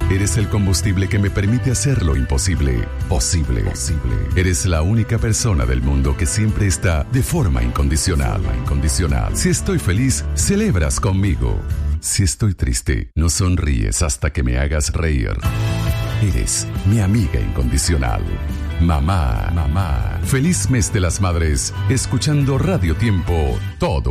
Eres el combustible que me permite hacer lo imposible, posible. Eres la única persona del mundo que siempre está de forma incondicional. Si estoy feliz, celebras conmigo. Si estoy triste, no sonríes hasta que me hagas reír. Eres mi amiga incondicional. Mamá. Feliz mes de las madres, escuchando Radio Tiempo todo